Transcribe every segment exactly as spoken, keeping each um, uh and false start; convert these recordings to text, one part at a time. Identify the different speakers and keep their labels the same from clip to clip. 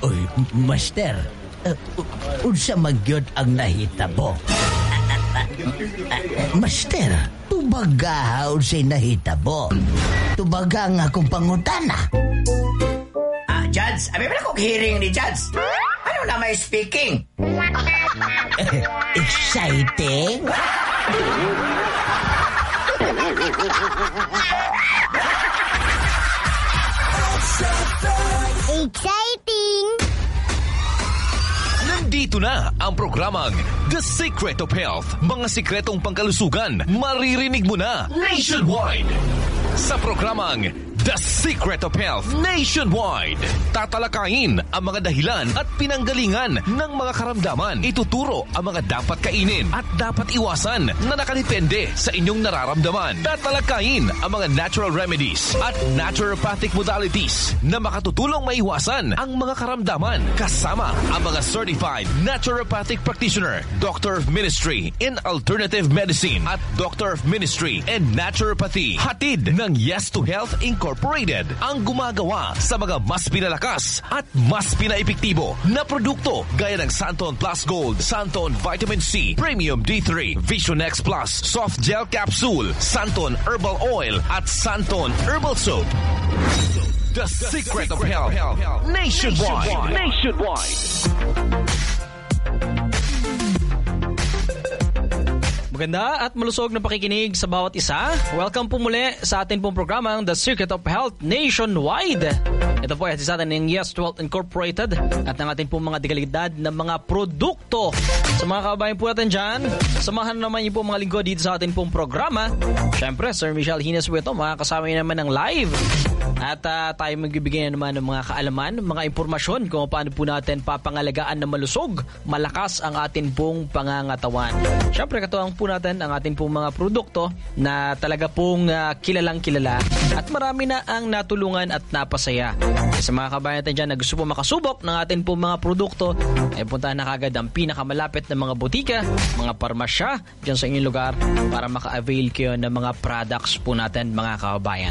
Speaker 1: Uy, master, uh, unsa magyod ang nahitabo? Master, tubaga unsay nahitabo. Tubaga nga akong pangutana.
Speaker 2: Ah, Judge, abi ba kong hearing ni Judge? Ano na may speaking?
Speaker 1: Exciting?
Speaker 3: Exciting!
Speaker 4: Nandito na ang programang The Secret of Health. Mga sikretong pangkalusugan, maririnig mo na nationwide. Sa programang The Secret of Health Nationwide, tatalakayin ang mga dahilan at pinanggalingan ng mga karamdaman. Ituturo ang mga dapat kainin at dapat iwasan na nakadepende sa inyong nararamdaman. Tatalakayin ang mga natural remedies at naturopathic modalities na makatutulong maiwasan ang mga karamdaman. Kasama ang mga certified naturopathic practitioner, Doctor of Ministry in Alternative Medicine at Doctor of Ministry in Naturopathy. Hatid ng Yes to Health Incorporated. Ang gumagawa sa mga mas pinalakas at mas pinaepektibo na produkto gaya ng Santon Plus Gold, Santon Vitamin C, Premium D three, Vision X Plus, Soft Gel Capsule, Santon Herbal Oil at Santon Herbal Soap. The, The Secret, Secret of Health, health. Nationwide. Nationwide.
Speaker 5: Maganda at malusog na pakikinig sa bawat isa. Welcome po muli sa atin pong programang The Secret of Health Nationwide. Ito po ay sa atin ng Yes to Health Incorporated at ng atin pong mga dekalidad na mga produkto. Sa mga kabayan po natin dyan, samahan naman niyo po mga lingkod dito sa atin pong programa. Siyempre, Sir Michelle Hines po ito, makakasama niyo naman ng live. At uh, tayo magbibigay na naman ng mga kaalaman, mga impormasyon kung paano po natin papangalagaan na malusog, malakas ang atin pong pangangatawan. Siyempre, katuwang po natin ang atin pong mga produkto na talaga pong uh, kilalang kilala at marami na ang natulungan at napasaya. Sa mga kabayan natin dyan na gusto po makasubok ng atin pong mga produkto, ay puntahan na kagad ang pinakamalapit na mga butika, mga parmasya dyan sa inyong lugar para maka-avail kayo ng mga products po natin, mga kabayan.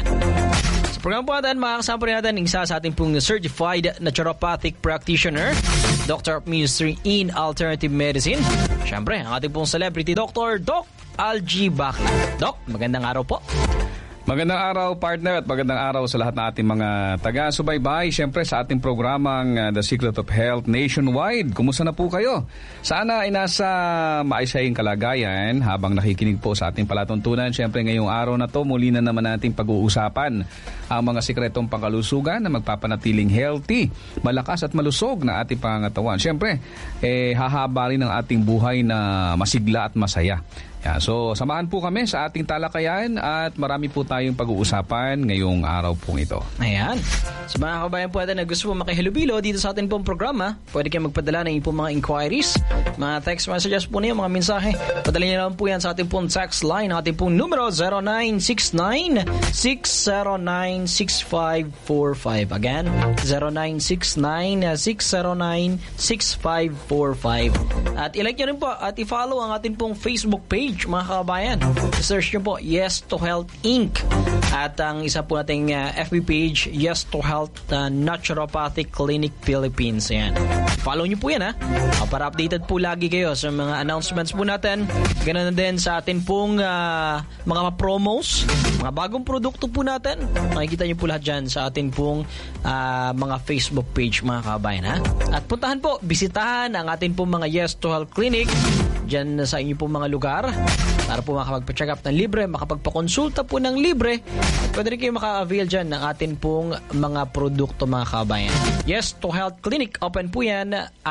Speaker 5: Sa program po natin, makakasama po natin isa sa ating pong certified naturopathic practitioner, Doctor of Ministry in Alternative Medicine. Siyempre, ang ating pong celebrity doctor, Doc Algie Baki. Doc, magandang araw po.
Speaker 6: Magandang araw, partner, at magandang araw sa lahat ng ating mga taga-subaybay. Siyempre, sa ating programang uh, The Secret of Health Nationwide. Kumusta na po kayo? Sana ay nasa maayos kalagayan habang nakikinig po sa ating palatuntunan. Siyempre, ngayong araw na to, muli na naman nating pag-uusapan ang mga sikretong pangkalusugan na magpapanatiling healthy, malakas at malusog na ating pangangatawan. Siyempre, eh, hahaba rin ang ating buhay na masigla at masaya. Yeah, so, samahan po kami sa ating talakayan at marami po tayong pag-uusapan ngayong araw pong ito.
Speaker 5: Ayan. Sa mga kabayan po natin na gusto po makihilubilo dito sa ating pong programa, pwede kayo magpadala ng pong mga inquiries, mga text messages po niyo, mga mensahe. Padala niyo naman po yan sa ating pong text line, ating pong numero zero nine six nine, six zero nine, six five four five. Again, zero nine six nine, six zero nine, six five four five. At ilike nyo rin po at i-follow ang ating pong Facebook page, mga kabayan. Search nyo po Yes to Health Incorporated. At ang isa po nating uh, F B page, Yes to Health uh, Naturopathic Clinic Philippines. Ayan. Follow nyo po yan, ha? Uh, para updated po lagi kayo sa mga announcements po natin. Ganun na din sa atin pong uh, mga promos, mga bagong produkto po natin. Makikita nyo po lahat dyan sa atin pong uh, mga Facebook page, mga kabayan, ha? At puntahan po, bisitahan ang atin pong mga Yes to Health Clinic dyan sa inyo pong mga lugar para po makapagpa-check up ng libre, makapagpa-konsulta po ng libre at pwede rin kayo maka-avail dyan ng atin pong mga produkto, mga kabayan. Yes to Health Clinic, open po yan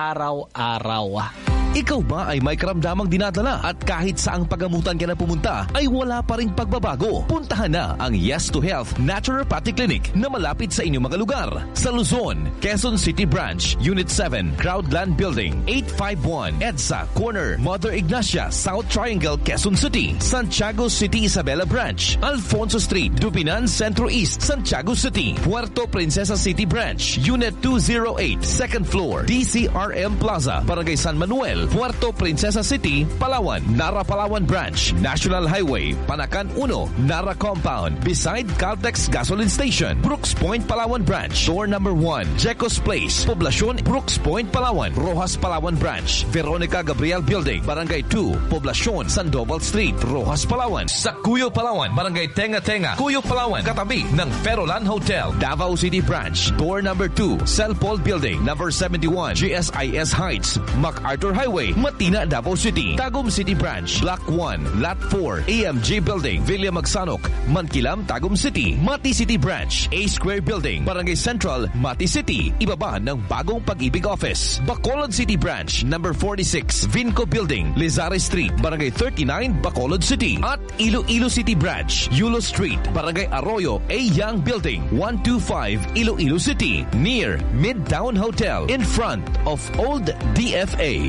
Speaker 5: araw-araw.
Speaker 4: Ikaw ba ay may karamdamang dinadala at kahit saang pagamutan ka na pumunta ay wala pa ring pagbabago? Puntahan na ang Yes to Health Naturopathic Clinic na malapit sa inyong mga lugar. Sa Luzon, Quezon City Branch, Unit seven, Crowdland Building, eight five one, EDSA, Corner, Mother Ignacia, South Triangle, Quezon City. Santiago City, Isabela Branch, Alfonso Street, Dupinan, Centro East, Santiago City. Puerto Princesa City Branch, Unit two oh eight, second floor, D C R M Plaza, Barangay San Manuel, Rizal, Puerto Princesa City, Palawan, Nara Palawan Branch, National Highway, Panacan one, Nara Compound, beside Caltex Gasoline Station, Brooks Point, Palawan Branch, door number one, Jecos Place, Poblacion, Brooks Point, Palawan, Rojas Palawan Branch, Veronica Gabriel Building, Barangay two, Poblacion, Sandoval Street, Rojas Palawan, sa Cuyo Palawan, Barangay Tenga Tenga, Cuyo Palawan, katabi ng Ferolan Hotel, Davao City Branch, door number two, Celpol Building, number seventy-one, G S I S Heights, MacArthur Highway, Matina, Davao City, Tagum City Branch, Block one, Lot four, A M G Building, Villa Magsanok, Mankilam, Tagum City, Mati City Branch, A Square Building, Barangay Central, Mati City, ibaba ng Bagong Pag-ibig Office, Bacolod City Branch, number forty-six, Vinco Building, Lizares Street, Barangay thirty-nine, Bacolod City, at Iloilo City Branch, Yulo Street, Barangay Arroyo, A Young Building, one twenty-five, Iloilo City, near Midtown Hotel, in front of Old D F A.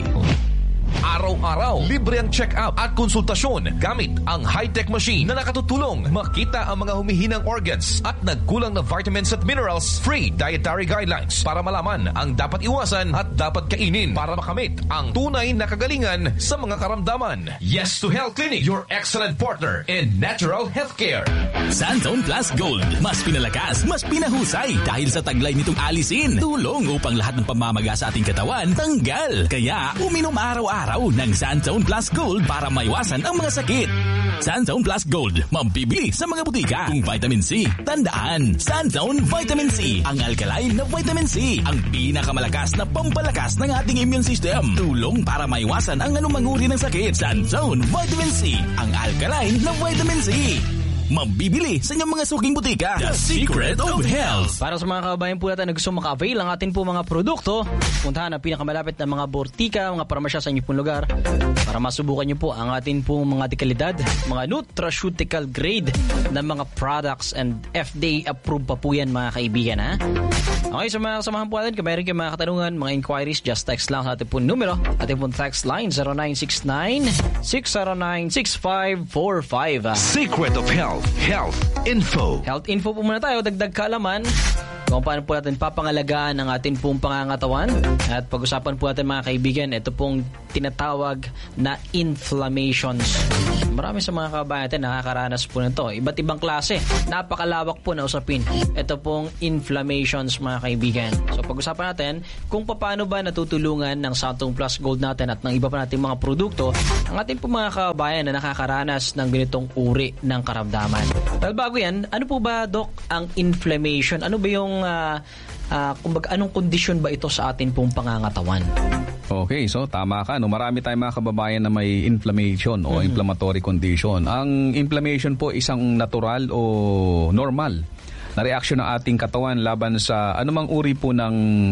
Speaker 4: Araw-araw, libre ang check-up at konsultasyon gamit ang high-tech machine na nakatutulong makita ang mga humihinang organs at nagkulang na vitamins at minerals. Free dietary guidelines para malaman ang dapat iwasan at dapat kainin para makamit ang tunay na kagalingan sa mga karamdaman. Yes to Health Clinic, your excellent partner in natural healthcare.
Speaker 3: Sanzone Plus Gold, mas pinalakas, mas pinahusay dahil sa taglay nitong alisin. Tulong upang lahat ng pamamaga sa ating katawan tanggal. Kaya uminom araw-araw ng Sanzone Plus Gold para maiwasan ang mga sakit. Sanzone Plus Gold, mabibili sa mga butika. Kung vitamin C, tandaan, Sanzone Vitamin C, ang alkaline na vitamin C, ang pinakamalakas na pampalakas ng ating immune system. Tulong para maiwasan ang anumang uri ng sakit. Sanzone Vitamin C, ang alkaline na vitamin C. Mabibili sa inyong mga suking butika. The Secret of Health.
Speaker 5: Para sa mga kababayan po natin na gusto maka-avail ang atin po mga produkto, puntahan ang pinakamalapit na mga bortika, mga parmasya sa inyong pong lugar para masubukan nyo po ang atin pong mga dekalidad, mga nutraceutical grade na mga products, and F D A approved pa po yan mga kaibigan, ha? Okay, sa mga kasamahan po natin, kung mayroon kayong mga katanungan, mga inquiries, just text lang sa ating pong numero. Ating pong text line zero nine six nine, six zero nine, six five four five.
Speaker 4: Secret of Health. Health Info.
Speaker 5: Health Info po muna tayo, dagdag kaalaman kung paano po natin papangalagaan ang atin pong pangangatawan. At pag-usapan po natin mga kaibigan, ito pong tinatawag na inflammations. Marami sa mga kababayan natin nakakaranas po nito. Iba't ibang klase. Napakalawak po na usapin. Ito pong inflammations mga kaibigan. So pag-usapan natin kung paano ba natutulungan ng Sanzone Plus Gold natin at ng iba pa nating mga produkto ang ating pong mga kababayan na nakakaranas ng ganitong uri ng karamdaman. Pero bago yan, ano po ba, Doc, ang inflammation? Ano ba yung uh, uh, kumbaga, anong kondisyon ba ito sa atin pong pangangatawan?
Speaker 6: Okay, so tama ka. No? Marami tayong mga kababayan na may inflammation o mm-hmm. inflammatory condition. Ang inflammation po isang natural o normal na reaksyon ng ating katawan laban sa anumang uri po ng,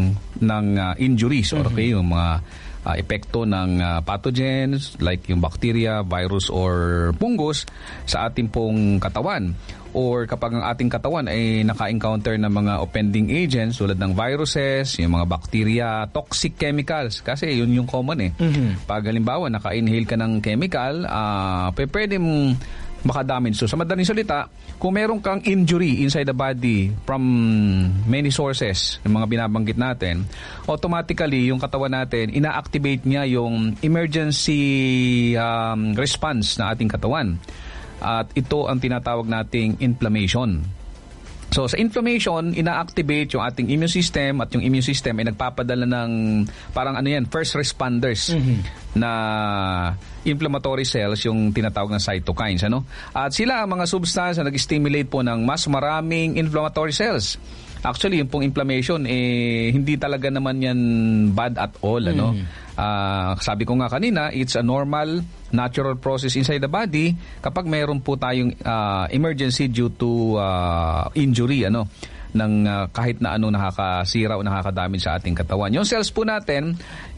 Speaker 6: ng uh, injuries or okay, yung mga uh, epekto ng uh, pathogens like yung bacteria, virus or fungus sa ating pong katawan. Or kapag ang ating katawan ay naka-encounter ng mga offending agents tulad ng viruses, yung mga bacteria, toxic chemicals. Kasi yun yung common eh. Mm-hmm. Pag halimbawa, naka-inhale ka ng chemical, uh, pwede mong makadamage. So sa madaling salita, kung meron kang injury inside the body from many sources, yung mga binabanggit natin, automatically yung katawan natin, ina-activate niya yung emergency um, response na ating katawan. At ito ang tinatawag nating inflammation. So sa inflammation, ina-activate yung ating immune system at yung immune system ay nagpapadala ng parang ano yan, first responders mm-hmm. na inflammatory cells, yung tinatawag na cytokines. Ano? At sila ang mga substance na nag-stimulate po ng mas maraming inflammatory cells. Actually, yung pong inflammation, eh, hindi talaga naman yan bad at all. Mm. Ano? Uh, sabi ko nga kanina, it's a normal, natural process inside the body kapag mayroon po tayong uh, emergency due to uh, injury, ano, ng uh, kahit na ano nakakasira o nakakadamage sa ating katawan. Yung cells po natin,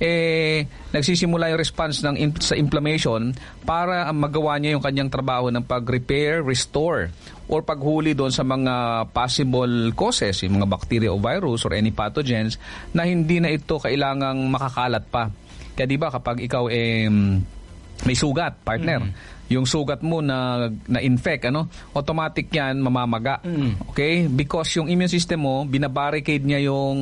Speaker 6: eh, nagsisimula yung response ng in- sa inflammation para uh, magawa niya yung kanyang trabaho ng pag-repair, restore, or paghuli doon sa mga possible causes, yung mga bacteria o virus or any pathogens na hindi na ito kailangang makakalat pa. Kaya di ba kapag ikaw eh, may sugat, partner, mm-hmm. yung sugat mo na na-infect, ano, automatic yan mamamaga. Mm. Okay? Because yung immune system mo, binabarricade niya yung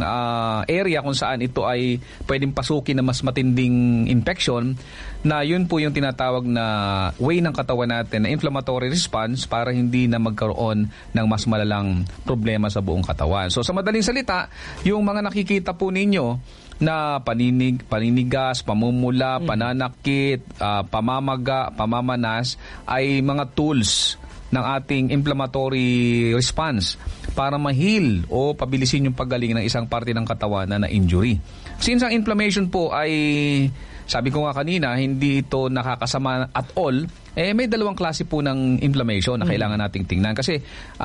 Speaker 6: uh, area kung saan ito ay pwedeng pasukin na mas matinding infection, na yun po yung tinatawag na way ng katawan natin na inflammatory response para hindi na magkaroon ng mas malalang problema sa buong katawan. So sa madaling salita, yung mga nakikita po ninyo na paninig, paninigas, pamumula, mm. pananakit, uh, pamamaga, pamamanas ay mga tools ng ating inflammatory response para ma-heal o pabilisin yung paggaling ng isang parte ng katawan na na-injury. Since ang inflammation po ay, sabi ko nga kanina, hindi ito nakakasama at all, eh may dalawang klase po ng inflammation na kailangan nating tingnan. Kasi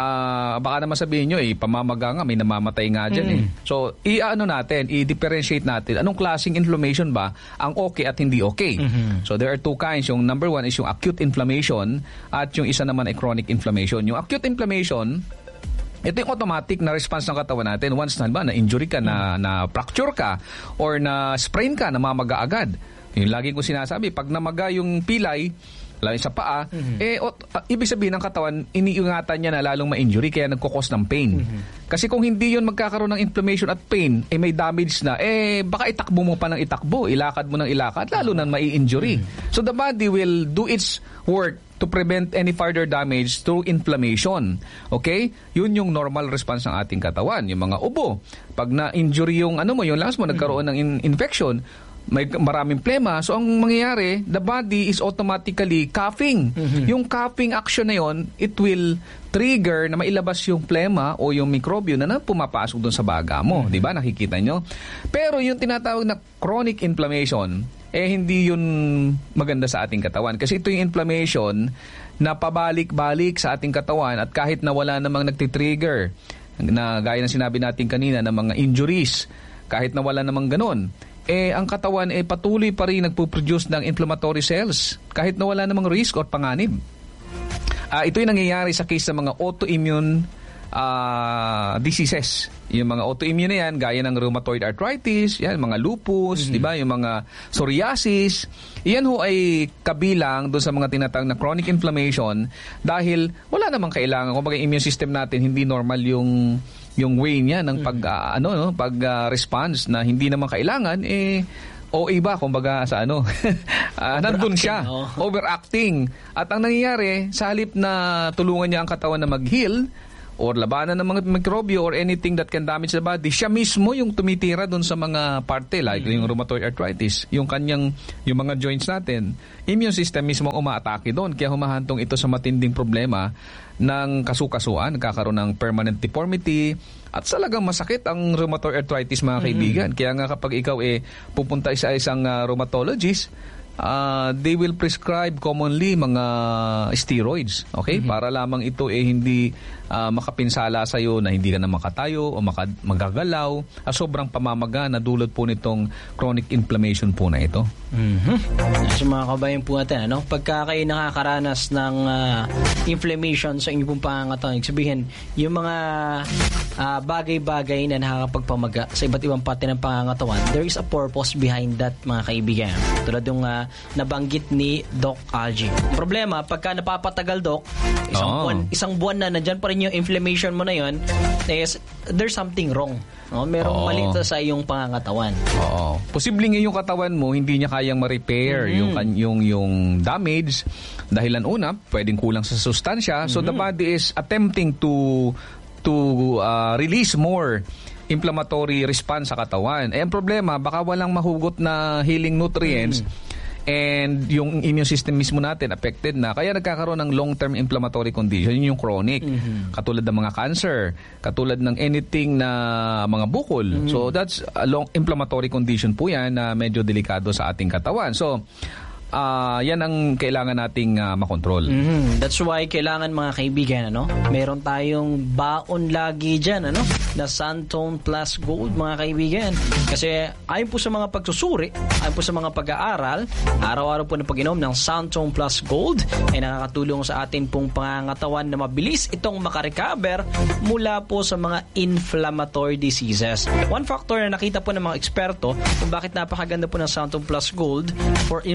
Speaker 6: uh, baka naman sabihin nyo, eh, pamamaga nga, may namamatay nga dyan. Mm. Eh. So, i-ano natin, i-differentiate natin, anong klaseng inflammation ba ang okay at hindi okay. Mm-hmm. So, there are two kinds. Yung number one is yung acute inflammation at yung isa naman ay chronic inflammation. Yung acute inflammation, ito yung automatic na response ng katawan natin. Once na ba, na-injury ka, na, na fracture ka, or na-sprain ka, namamaga agad. Yung lagi ko sinasabi, pag namaga yung pilay, lalo sa paa, mm-hmm. eh, o, uh, ibig sabihin ng katawan, iniingatan niya na lalong ma-injury, kaya nagkukos ng pain. Mm-hmm. Kasi kung hindi yun magkakaroon ng inflammation at pain, eh may damage na, eh baka itakbo mo pa ng itakbo, ilakad mo ng ilakad, lalo nang mai-injury. Mm-hmm. So the body will do its work to prevent any further damage through inflammation. Okay? Yun yung normal response ng ating katawan. Yung mga ubo, pag na-injury yung ano mo, yung lungs mo, nagkaroon ng in- infection, may maraming plema. So, ang mangyayari, the body is automatically coughing. Mm-hmm. Yung coughing action na yon, it will trigger na mailabas yung plema o yung mikrobyo na, na pumapasok doon sa baga mo. Mm-hmm. Di ba? Nakikita nyo? Pero yung tinatawag na chronic inflammation, eh hindi yun maganda sa ating katawan. Kasi ito yung inflammation na pabalik-balik sa ating katawan at kahit na wala namang nagtitrigger, na gaya ng sinabi natin kanina ng mga injuries, kahit na wala namang ganun, eh ang katawan eh patuloy pa rin nagpo-produce ng inflammatory cells kahit na wala namang risk or panganib. Uh, ito yung nangyayari sa case ng mga autoimmune uh, diseases. Yung mga autoimmune na yan, gaya ng rheumatoid arthritis, yan, mga lupus, mm-hmm. di ba? Yung mga psoriasis, yan ho ay kabilang doon sa mga tinatawag na chronic inflammation dahil wala namang kailangan. Kung bagay immune system natin, hindi normal yung yung way niya ng pag uh, ano no pag uh, response na hindi naman kailangan, eh o iba kumbaga sa ano uh, nandun siya, no? Overacting. At ang nangyayari, sa halip na tulungan niya ang katawan na mag-heal or labanan ng mga mikrobyo or anything that can damage the body, siya mismo yung tumitira doon sa mga parte, like mm-hmm. yung rheumatoid arthritis, yung kanyang, yung mga joints natin, immune system mismo umaatake doon, kaya humahantong ito sa matinding problema ng kasukasuan, nagkakaroon ng permanent deformity, at talagang masakit ang rheumatoid arthritis, mga kaibigan. Mm-hmm. Kaya nga kapag ikaw eh pupunta sa isang uh, rheumatologist, Uh, they will prescribe commonly mga steroids, okay? Mm-hmm. Para lamang ito eh hindi uh, makapinsala sa iyo na hindi ka na makatayo o maka, magagalaw. Uh, sobrang pamamaga na dulot po nitong chronic inflammation po na ito.
Speaker 5: Mm-hmm. So mga kabayan po natin, ano? Pagka kayo nakakaranas ng uh, inflammation sa inyong pangangatawan, sabihin, yung mga uh, bagay-bagay na nakakapagpamaga sa iba't ibang parte ng pangangatawan, there is a purpose behind that, mga kaibigan. Tulad yung uh, nabanggit ni Doc Algie. Problema, pagka napapatagal, Doc, isang, oh. buwan, isang buwan na nandyan pa rin yung inflammation mo na yun, is, there's something wrong. No? Merong oh. mali sa iyong pangangatawan.
Speaker 6: Oo. Posibleng yung katawan mo, hindi niya kayang ma-repair mm-hmm. yung, yung, yung damage. Dahilan una, pwedeng kulang sa sustansya. Mm-hmm. So the body is attempting to to uh, release more inflammatory response sa katawan. Eh, ang problema, baka walang mahugot na healing nutrients mm. and yung immune system mismo natin affected na. Kaya nagkakaroon ng long-term inflammatory condition. Yun yung chronic. Mm-hmm. Katulad ng mga cancer, katulad ng anything na mga bukol. Mm-hmm. So, that's a long inflammatory condition po yan na medyo delikado sa ating katawan. So, Uh, yan ang kailangan nating uh, makontrol.
Speaker 5: Mm-hmm. That's why kailangan, mga kaibigan, ano, meron tayong baon lagi dyan, ano, na Santone Plus Gold, mga kaibigan. Kasi ayon po sa mga pagsusuri, ayon po sa mga pag-aaral, araw-araw po na pag-inom ng Santone Plus Gold ay nakakatulong sa atin pong pangangatawan na mabilis itong makarecover mula po sa mga inflammatory diseases. One factor na nakita po ng mga eksperto kung bakit napakaganda po ng Santone Plus Gold for inflammation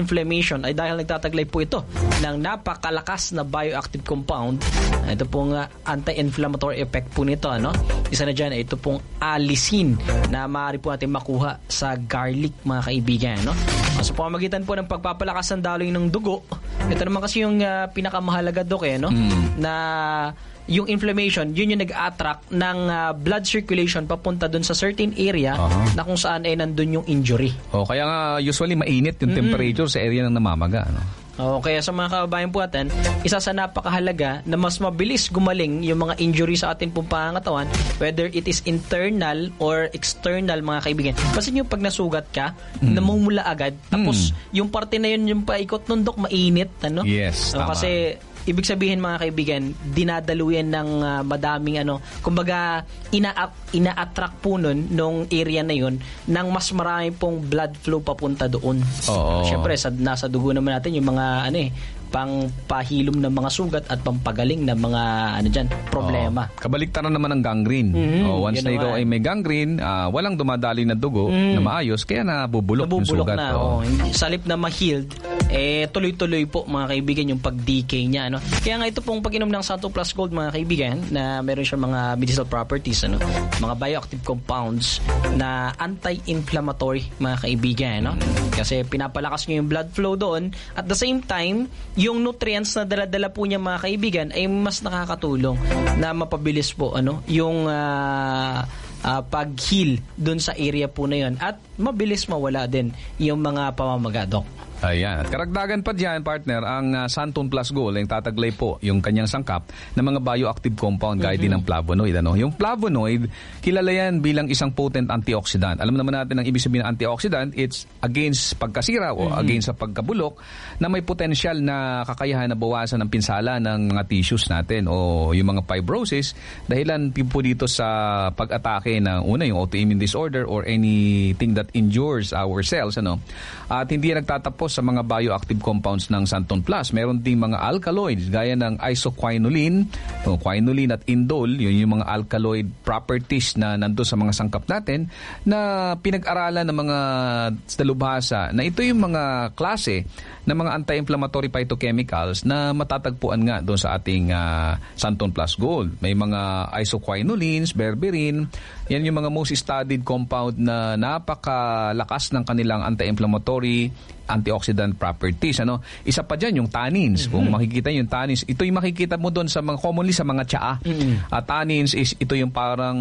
Speaker 5: inflammation ay dahil nagtataglay po ito ng napakalakas na bioactive compound. Ito pong uh, anti-inflammatory effect po nito, ano? Isa na dyan, ito pong allicin na maaari po natin makuha sa garlic, mga kaibigan, no? So, pamamagitan po ng pagpapalakas ng daloy ng dugo, ito naman kasi yung uh, pinakamahalaga, Dok, eh, no? Mm. Na yung inflammation, yun yung nag-attract ng uh, blood circulation papunta dun sa certain area uh-huh. na kung saan ay nandun yung injury.
Speaker 6: Oh, kaya nga usually mainit yung mm-hmm. temperature sa area ng namamaga, no?
Speaker 5: Oh, kaya sa mga kababayan po natin, isa sa napakahalaga na mas mabilis gumaling yung mga injury sa atin pong pangangatawan, whether it is internal or external, mga kaibigan. Kasi yung pag nasugat ka, mm. namumula agad, tapos mm. yung parte na yun, yung paikot ng dok, mainit, ano?
Speaker 6: Yes,
Speaker 5: so,
Speaker 6: tama.
Speaker 5: Kasi ibig sabihin, mga kaibigan, dinadaluyan ng uh, madaming ano, kumbaga ina ina-attract po nun nung area na yun ng mas marami pong blood flow papunta doon.
Speaker 6: Oo.
Speaker 5: Siyempre, sa, nasa dugo naman natin yung mga ano eh, pangpahilom ng mga sugat at pampagaling ng mga ano dyan, problema.
Speaker 6: Oh, kabaliktaran naman ng gangrene.
Speaker 5: Mm-hmm.
Speaker 6: Oh, once na ikaw ay may gangrene, uh, walang dumadali na dugo mm. na maayos, kaya nabubulok,
Speaker 5: nabubulok
Speaker 6: yung sugat.
Speaker 5: Na,
Speaker 6: oh.
Speaker 5: Oh. Sa halip na ma-healed, eh tuloy-tuloy po, mga kaibigan, yung pag-decay niya, ano. Kaya nga ito pong pag-inom ng Santo Plus Gold, mga kaibigan, na meron siyang mga medicinal properties, ano, mga bioactive compounds na anti-inflammatory, mga kaibigan, no? Kasi pinapalakas niyo yung blood flow doon, at the same time, yung nutrients na dala-dala po niya, mga kaibigan, ay mas nakakatulong na mapabilis po ano yung uh, uh, pag-heal dun sa area po na yun, at mabilis mawala din yung mga pamamaga, Dok.
Speaker 6: Ayan. At karagdagan pa dyan, partner, ang uh, Santon Plus Gold, yung tataglay po yung kanyang sangkap ng mga bioactive compound gaya mm-hmm. din ng flavonoid. Ano? Yung flavonoid, kilala yan bilang isang potent antioxidant. Alam naman natin ang ibig sabihin ng antioxidant, it's against pagkasira o mm-hmm. against sa pagkabulok na may potensyal na kakayahan na bawasan ng pinsala ng mga tissues natin o yung mga fibrosis, dahilan po dito sa pag-atake ng una, yung autoimmune disorder or anything that injures our cells. Ano? At hindi nagtatapos sa mga bioactive compounds ng Santon Plus. Meron ding mga alkaloids gaya ng isoquinoline, quinoline at indole, yun yung mga alkaloid properties na nandun sa mga sangkap natin na pinag-aralan ng mga dalubhasa na ito yung mga klase ng mga anti-inflammatory phytochemicals na matatagpuan nga doon sa ating uh, Santon Plus Gold. May mga isoquinolines, berberin, yan yung mga most studied compound na napakalakas ng kanilang anti-inflammatory antioxidant properties. Ano? Isa pa dyan yung tannins. Mm-hmm. Kung makikita yung tannins, ito yung makikita mo doon sa mga commonly sa mga tsaa. Mm-hmm. Uh, tannins is ito yung parang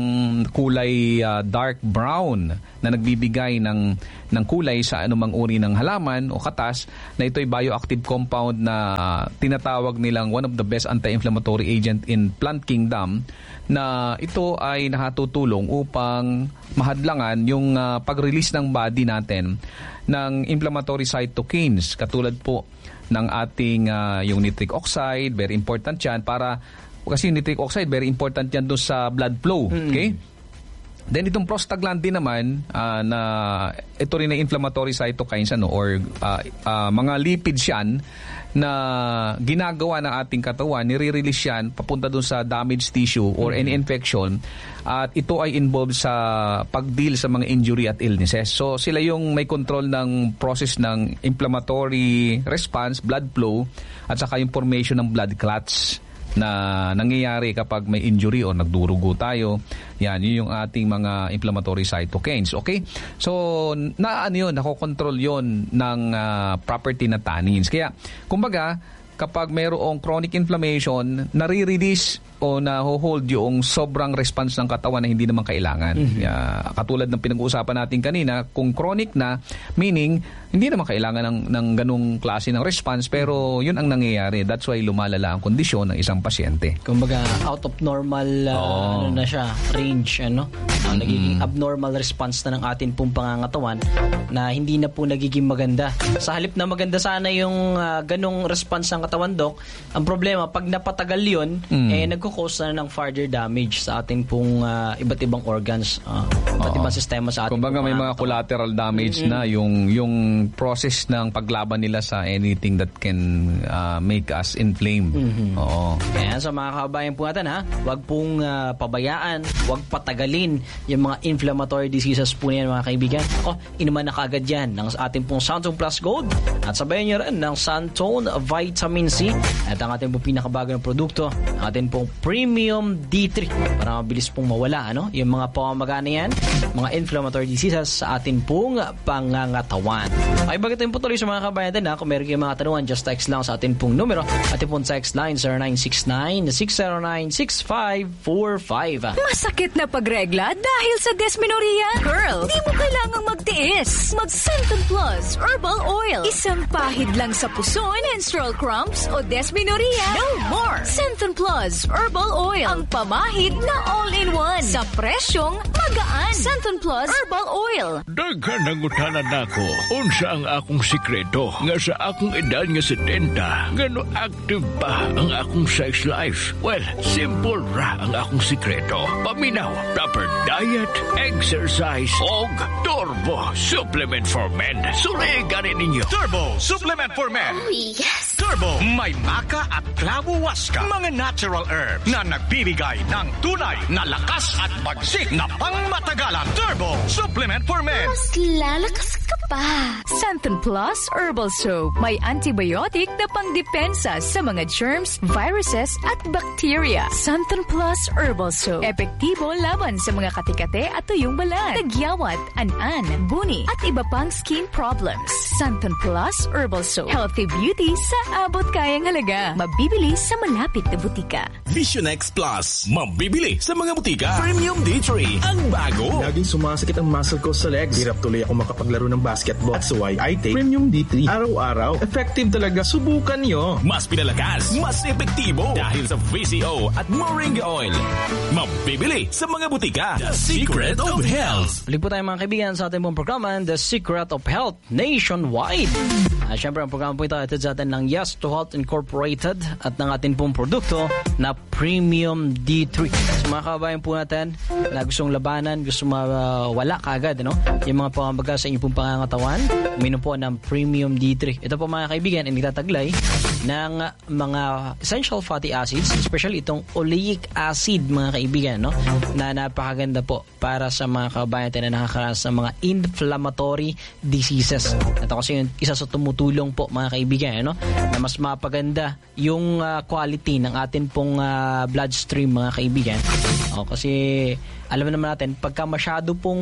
Speaker 6: kulay uh, dark brown na nagbibigay ng ng kulay sa anumang uri ng halaman o katas, na ito ay bioactive compound na tinatawag nilang one of the best anti-inflammatory agent in plant kingdom, na ito ay nakatutulong upang mahadlangan yung uh, pag-release ng body natin ng inflammatory cytokines, katulad po ng ating uh, yung nitric oxide, very important yan para, kasi yung nitric oxide very important yan doon sa blood flow. Mm-hmm. Okay? Then itong prostaglandin naman, uh, na ito rin na inflammatory cytokines, ano, or uh, uh, mga lipids yan na ginagawa ng ating katawan, nire-release yan papunta dun sa damaged tissue or mm-hmm. any infection, at ito ay involved sa pag-deal sa mga injury at illnesses. So sila yung may control ng process ng inflammatory response, blood flow, at saka yung formation ng blood clots na nangyayari kapag may injury o nagdurugo tayo. Yan, yun yung ating mga inflammatory cytokines. Okay? So, na ano yun, nakokontrol yun ng uh, property na tannins. Kaya, kumbaga, kapag mayroong chronic inflammation, nare-release o na-hold yung sobrang response ng katawan na hindi naman kailangan. Mm-hmm. Kaya, katulad ng pinag-uusapan natin kanina, kung chronic na, meaning, hindi naman kailangan ng, ng ganung klase ng response, pero yun ang nangyayari. That's why lumalala ang kondisyon ng isang pasyente.
Speaker 5: Kumbaga, out of normal uh, oh. ano na siya, range, ano? Uh, nagiging mm-hmm. abnormal response na ng atin pong pangangatawan na hindi na po nagiging maganda. Sa halip na maganda sana yung uh, ganung response ng katawan, Dok, ang problema, pag napatagal yun, mm. eh, nagko nagko-cause na ng further damage sa ating pong uh, iba't ibang organs, uh, iba't ibang sistema sa ating
Speaker 6: kumbaga
Speaker 5: pong
Speaker 6: may mga
Speaker 5: katawan.
Speaker 6: collateral damage
Speaker 5: Mm-hmm.
Speaker 6: na yung yung process ng paglaban nila sa anything that can uh, make us inflamed.
Speaker 5: Mm-hmm.
Speaker 6: Oo.
Speaker 5: Kaya sa mga kababayan po natin, ha, wag pong uh, pabayaan, wag patagalin yung mga inflammatory diseases po niyan, mga kaibigan. Ako, inuman na kagad yan ng ating pong Santone Plus Gold at sabayan nyo rin ng Santone Vitamin C at ang ating pong pinakabago ng produkto, ang ating pong Premium D three para mabilis pong mawala ano, yung mga pamamaga na yan, mga inflammatory diseases sa ating pong pangangatawan. Okay, bago tayo po tuloy sa mga kabayan natin, ha, kung meron kayong mga tanungan, just text lang sa ating pong numero, ating pong text line zero nine six nine, six zero nine, six five four five.
Speaker 7: Masakit na pagregla dahil sa dysmenorrhea? Girl, di mo kailangang magtiis. Mag Santone Plus Herbal Oil. Isang pahid lang sa puso, menstrual cramps o dysmenorrhea. No more. Santone Plus Herbal Oil. Ang pamahid na all-in-one. Sa presyong magaan. Santone Plus Herbal Oil.
Speaker 8: Daghan nangutanan nako unsa ang akong sikreto nga sa akong edad nga setenta ngano active pa ang akong sex life. Well, simple ra ang akong sikreto. Paminaw, proper diet, exercise, og Turbo Supplement for Men. Suligan ninyo.
Speaker 9: Turbo Supplement for Men.
Speaker 7: Oh, yes.
Speaker 9: Turbo, may maka at clavo waska, mga natural herbs na nagbibigay ng tunay na lakas at bagsik na pangmatagalan. Turbo Supplement for Men.
Speaker 7: Mas lalakas ka pa. Santone Plus Herbal Soap. May antibiotic na pangdepensa sa mga germs, viruses at bacteria. Santone Plus Herbal Soap. Epektibo laban sa mga katikate at tuyong balat, tagyawat, an-an, buni at iba pang skin problems. Santone Plus Herbal Soap. Healthy beauty sa abot kayang halaga. Mabibili sa malapit na butika.
Speaker 3: Vision X Plus. Mabibili sa mga butika. Premium D three. Ang bago.
Speaker 10: Laging sumasakit ang muscle ko sa legs. Hirap tuloy ako makapaglaro ng basketball. That's why I take Premium D three. Araw-araw. Effective talaga. Subukan nyo.
Speaker 3: Mas pinalakas, mas epektibo dahil sa V C O at Moringa Oil. Mabibili sa mga butika. The Secret of Health.
Speaker 5: Balik po tayo mga kaibigan sa ating pong programa, The Secret of Health Nationwide. Uh, Siyempre, ang programa po ito ito sa atin ng Yes to Health Incorporated at ng ating pong produkto na Premium D three. So mga kabayan po natin na gustong labanan, gusto mawala kagad, ano? Yung mga pamamaga sa inyong pong pangangatawan, uminom po ng Premium D three. Ito po mga kaibigan, ay nagtataglay ng mga essential fatty acids, especially itong oleic acid mga kaibigan, no? Na napakaganda po para sa mga kabayan natin na nakakaranas ng mga inflammatory diseases. Ito kasi yung isa sa tumutulong po mga kaibigan, no? Na mas mapaganda yung uh, quality ng atin pong uh, bloodstream mga kaibigan. O, kasi alam naman natin, pagka masyado pong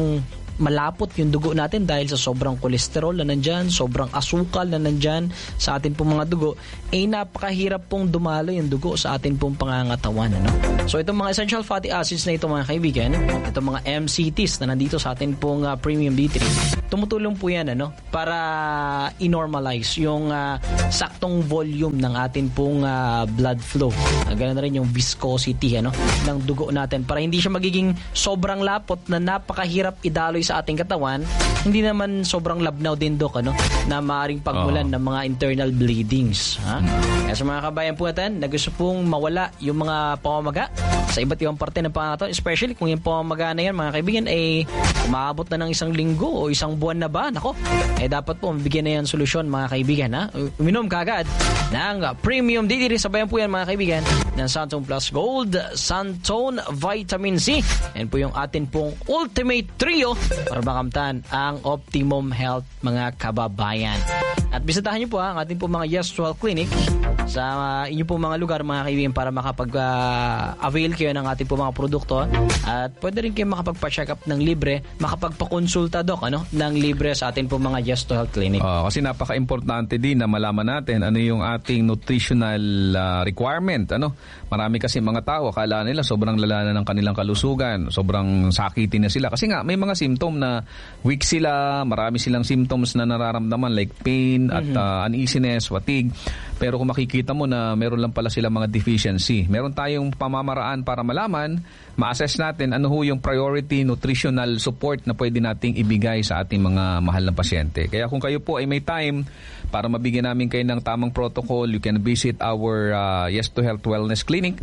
Speaker 5: malapot yung dugo natin dahil sa sobrang kolesterol na nandyan, sobrang asukal na nandyan sa atin pong mga dugo, eh napakahirap pong dumalo yung dugo sa atin pong pangangatawan. Ano? So itong mga essential fatty acids na ito mga kaibigan, itong mga M C Ts na nandito sa atin pong uh, Premium D three, tumutulong po yan ano, para i-normalize yung uh, saktong volume ng atin pong uh, blood flow. Uh, ganun na rin yung viscosity ano, ng dugo natin para hindi siya magiging sobrang lapot na napakahirap idaloy sa ating katawan, hindi naman sobrang labnaw din dok ano, na maaaring pagmulan oh. ng mga internal bleedings. Ha? Kaya sa mga kabayan po natin na gusto pong mawala yung mga pamamaga sa iba't ibang parte ng pangatawan, especially kung yung pamamaga na yan mga kaibigan ay umaabot na ng isang linggo o isang buwan na ba, nako, eh dapat po mabigyan na yan solusyon mga kaibigan. Ha? Uminom kaagad ng Premium D three, sabayan po yan mga kaibigan ng Santone Plus Gold, Santone Vitamin C, and po yung atin pong Ultimate Trio para makamtan ang optimum health mga kababayan. At bisitahin niyo po ha, ang ating po mga Yes to Health Clinic sa uh, inyo po mga lugar mga kaibigan para makapag-avail uh, kayo ng ating po mga produkto at pwede rin kayo makapagpa-check up ng libre, makapagpa-konsulta dok ano, ng libre sa ating po mga Yes to Health Clinic.
Speaker 6: Uh, kasi napaka-importante din na malaman natin ano yung ating nutritional uh, requirement. Ano? Marami kasi mga tao, akala nila sobrang lala na ng kanilang kalusugan, sobrang sakitin na sila. Kasi nga may mga symptom na weak sila, marami silang symptoms na nararamdaman like pain at uh, uneasiness, fatigue. Pero kung makikita mo na meron lang pala silang mga deficiency, meron tayong pamamaraan para malaman, ma-assess natin ano ho yung priority nutritional support na pwede nating ibigay sa ating mga mahal na pasyente. Kaya kung kayo po ay may time para mabigyan namin kayo ng tamang protocol, you can visit our uh, Yes to Health Wellness Clinic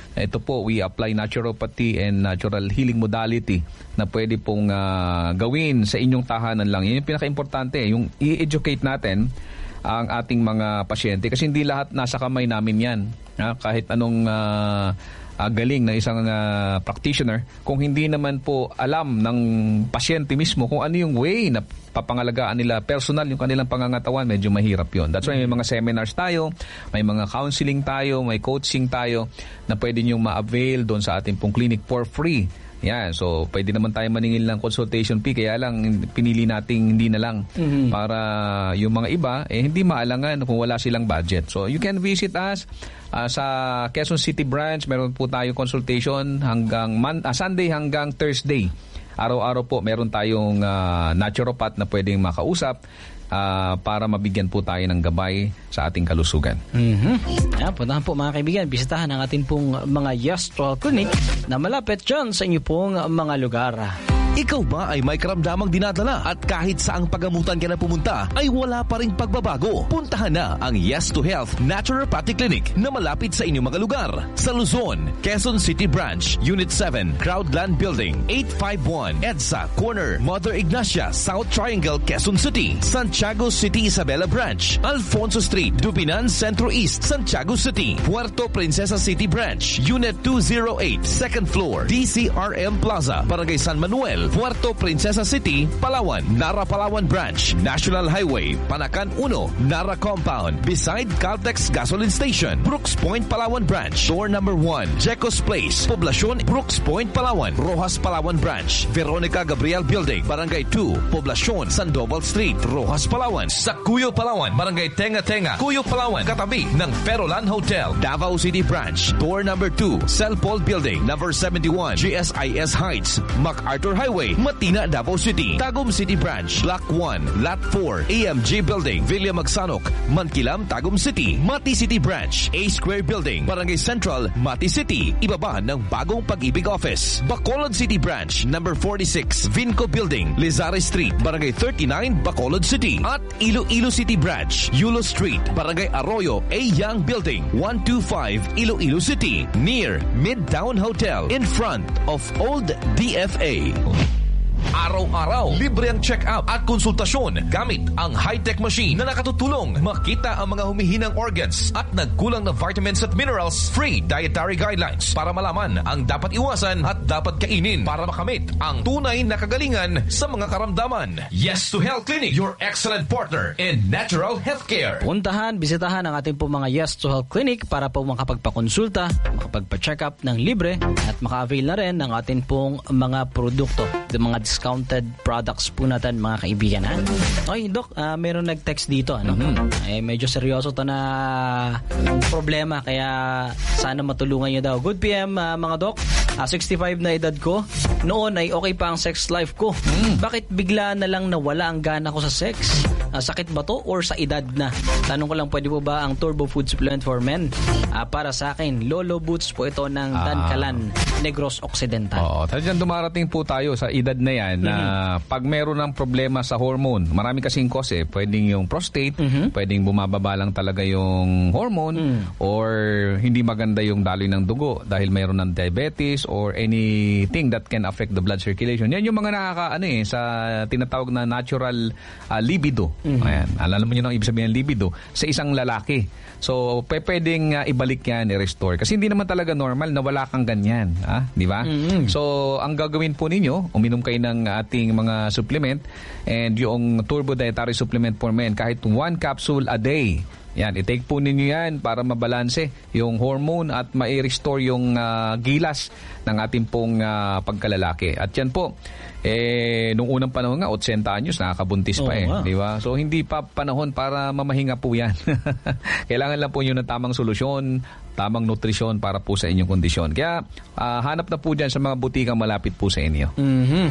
Speaker 6: ito po, we apply naturopathy and natural healing modality na pwede pong uh, gawin sa inyong tahanan lang. Yan yung pinaka-importante, yung i-educate natin ang ating mga pasyente kasi hindi lahat nasa kamay namin yan. Ha? Kahit anong uh, uh, galing ng isang uh, practitioner, kung hindi naman po alam ng pasyente mismo kung ano yung way na papangalagaan nila personal yung kanilang pangangatawan, medyo mahirap yon. That's why may mga seminars tayo, may mga counseling tayo, may coaching tayo na pwede nyo ma-avail doon sa ating pong clinic for free. Yan, so pwede naman tayo maningil ng consultation fee, kaya lang pinili nating hindi na lang mm-hmm. para yung mga iba eh hindi maalangan kung wala silang budget. So you can visit us uh, sa Quezon City branch. Meron po tayo consultation hanggang man, uh, Sunday hanggang Thursday. Araw-araw po meron tayong uh, naturopath na pwedeng makausap Uh, para mabigyan po tayo ng gabay sa ating kalusugan.
Speaker 5: Mm-hmm. Yeah, puntahan po mga kaibigan, bisitahan ang ating pong mga Yastral Clinic na malapit dyan sa inyo pong mga lugar.
Speaker 4: Ikaw ba ay may karamdamang dinadala at kahit saang pagamutan ka na pumunta ay wala pa ring pagbabago? Puntahan na ang Yes to Health Naturopathic Clinic na malapit sa inyong mga lugar. Sa Luzon, Quezon City Branch, Unit seven, Crowdland Building, eight five one, EDSA Corner, Mother Ignacia, South Triangle, Quezon City. Santiago City Isabela Branch, Alfonso Street, Dubinan Centro East, Santiago City. Puerto Princesa City Branch, Unit two oh eight, second floor, D C R M Plaza, Barangay San Manuel, Puerto Princesa City, Palawan. Nara Palawan Branch, National Highway, Panacan one, Nara Compound, beside Caltex Gasoline Station. Brooks Point Palawan Branch, door number one, Jecos Place, Poblacion, Brooks Point Palawan. Rojas Palawan Branch, Veronica Gabriel Building, Barangay two, Poblacion, Sandoval Street, Rojas Palawan. Sa Cuyo Palawan, Barangay Tenga Tenga, Cuyo Palawan, katabi ng Ferolan Hotel. Davao City Branch, door number two, Celpol Building, number seventy-one, G S I S Heights, MacArthur Highway, Matina, Davao City. Tagum City Branch, Block one, Lot four, A M G Building, Villa Magsanok, Mankilam, Tagum City. Mati City Branch, A Square Building, Barangay Central, Mati City, ibaba ng Bagong Pag-ibig Office. Bacolod City Branch, number forty-six, Vinco Building, Lizares Street, Barangay thirty-nine, Bacolod City. At Iloilo City Branch, Yulo Street, Barangay Arroyo, A Young Building, one two five, Iloilo City, near Midtown Hotel, in front of Old D F A. Araw-araw, libre ang check-up at konsultasyon gamit ang high-tech machine na nakatutulong makita ang mga humihinang organs at nagkulang na vitamins at minerals. Free dietary guidelines para malaman ang dapat iwasan at dapat kainin para makamit ang tunay na kagalingan sa mga karamdaman. Yes to Health Clinic, your excellent partner in natural healthcare.
Speaker 5: Puntahan, bisitahan ang ating po mga Yes to Health Clinic para po makapagpakonsulta, makapagpa-check-up ng libre at maka-avail na rin ng ating pong mga produkto, mga discounted products po natin mga kaibigan. Ha? Okay, Doc, uh, meron nag-text dito. Ano? Mm-hmm. Eh, medyo seryoso to na problema kaya sana matulungan nyo daw. Good P M uh, mga Doc. Uh, sixty-five na edad ko. Noon ay okay pa ang sex life ko. Mm. Bakit bigla na lang nawala ang gana ko sa sex? Uh, sakit ba to or sa edad na? Tanong ko lang, pwede po ba ang Turbo Food Supplement for Men? Uh, para sa akin, Lolo Boots po ito ng ah. Dankalan, Negros Occidental.
Speaker 6: Oo, talagang dumarating po tayo sa edad na yan na mm-hmm. pag meron ng problema sa hormone, marami kasing cause eh. Pwedeng yung prostate, mm-hmm. pwedeng bumababa lang talaga yung hormone mm. or hindi maganda yung daloy ng dugo dahil mayroon ng diabetes or anything that can affect the blood circulation. Yan yung mga nakaka ano eh, sa tinatawag na natural uh, libido. Mm-hmm. Ayan, alam mo yun ang ibig sabihin ng libido sa isang lalaki. So, pwedeng uh, ibalik yan, i-restore. Kasi hindi naman talaga normal na wala kang ganyan. Ah, di ba? Mm-hmm. So, ang gagawin po ninyo, uminom kayo ng ating mga supplement and yung Turbo Dietary Supplement for Men, kahit one capsule a day. Yan, i-take po ninyo yan para mabalanse yung hormone at ma-restore yung uh, gilas ng ating pong uh, pagkalalaki. At yan po, eh, nung unang panahon nga, eighty anyos, nakakabuntis pa oh, eh. Wow. Di ba? So, hindi pa panahon para mamahinga po yan. Kailangan lang po yun ng tamang solusyon, tamang nutrisyon para po sa inyong kondisyon. Kaya, uh, hanap na po dyan sa mga butikang malapit po sa inyo.
Speaker 5: Mm-hmm.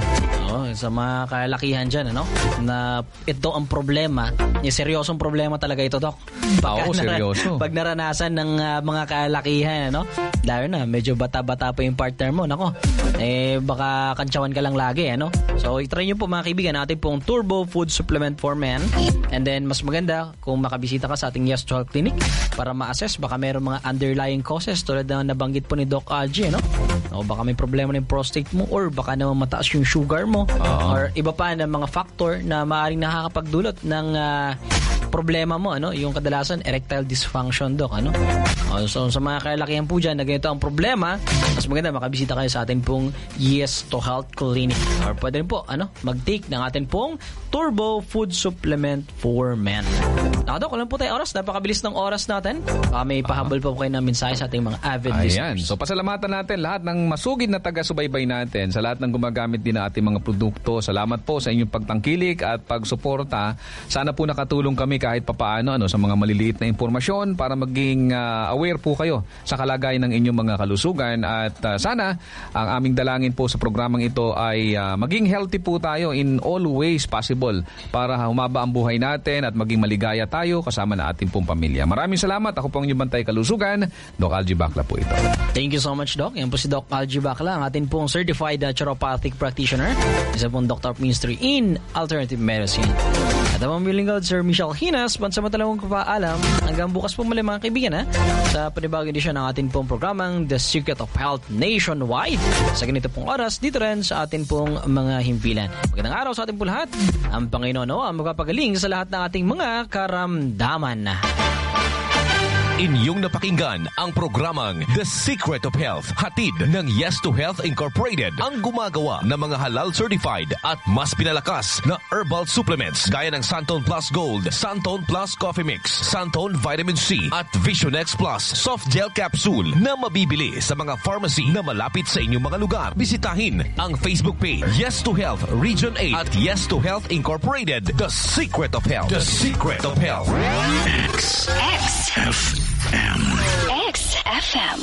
Speaker 5: Oo, sa mga kalakihan dyan, ano? Na ito ang problema. Yung seryosong problema talaga ito, Doc.
Speaker 6: Oo, seryoso.
Speaker 5: Pag naranasan ng uh, mga kalakihan, ano? Lalo na, medyo bata-bata pa yung partner mo, nako. Eh, baka kantsawan ka lang lagi, ano? So, itry nyo po mga kaibigan, natin pong Turbo Food Supplement for Men. And then, mas maganda kung makabisita ka sa ating Yes to Health Clinic para ma-assess. Baka meron mga underlying causes tulad na nabanggit po ni Doc Algie, ano? O baka may problema ng prostate mo or baka naman mataas yung sugar mo uh-huh. or iba pa na mga factor na maaaring nakakapagdulot ng uh, problema mo, ano? Yung kadalasan erectile dysfunction, Doc, ano? O, so sa mga kalakihan po dyan na ganito ang problema, mas maganda makabisita kayo sa atin pong Yes to Health Clinic or pwede rin po, ano? Mag-take ng atin pong Turbo Food Supplement for Men. Nakadok, alam po tayo oras. Napakabilis ng oras natin. Uh, may pahabol pa po kayo ng mensahe sa ating mga avid
Speaker 6: Ayan.
Speaker 5: listeners.
Speaker 6: So pasalamatan natin lahat ng masugid na taga-subaybay natin, sa lahat ng gumagamit din ng ating mga produkto. Salamat po sa inyong pagtangkilik at pagsuporta. Sana po nakatulong kami kahit papaano, ano, sa mga maliliit na impormasyon para maging uh, aware po kayo sa kalagayan ng inyong mga kalusugan. At uh, sana ang aming dalangin po sa programang ito ay uh, maging healthy po tayo in all ways possible para humaba ang buhay natin at maging maligaya tayo kasama na ating pong pamilya. Maraming salamat. Ako po ang inyong bantay kalusugan. Doc Algie Bacla po ito.
Speaker 5: Thank you so much, Doc. Yan po si Doc Algie Bacla, ang atin pong certified naturopathic practitioner. Isa pong Doctor of Ministry in Alternative Medicine. At ang mga lingkod, Sir Michelle Hinas, pansamantalawang kapaalam. Hanggang bukas po muli mga kaibigan, ha? Sa panibagong edisyon ng atin pong programang The Secret of Health Nationwide. Sa ganito pong oras, dito rin sa atin pong mga himpilan. Magandang araw sa ating po lahat. Ang Panginoon no, ang magpapagaling sa lahat ng ating mga karamdaman.
Speaker 4: Inyong napakinggan ang programang The Secret of Health, hatid ng Yes to Health Incorporated, ang gumagawa ng mga halal certified at mas pinalakas na herbal supplements gaya ng Santon Plus Gold, Santon Plus Coffee Mix, Santon Vitamin C at Vision X Plus Soft Gel Capsule na mabibili sa mga pharmacy na malapit sa inyong mga lugar. Bisitahin ang Facebook page Yes to Health Region eight at Yes to Health Incorporated, The Secret of Health. The Secret of Health.
Speaker 7: X F M. X F M.